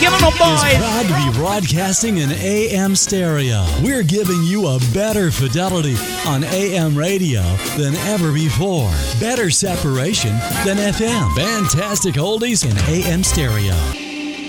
Give them a boy. Is proud to be broadcasting in AM stereo. We're giving you a better fidelity on AM radio than ever before. Better separation than FM. Fantastic oldies in AM stereo.